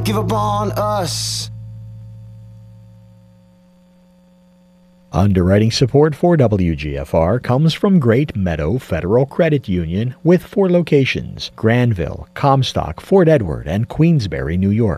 give up on us. Underwriting support for WGFR comes from Great Meadow Federal Credit Union with 4 locations: Granville, Comstock, Fort Edward, and Queensbury, New York.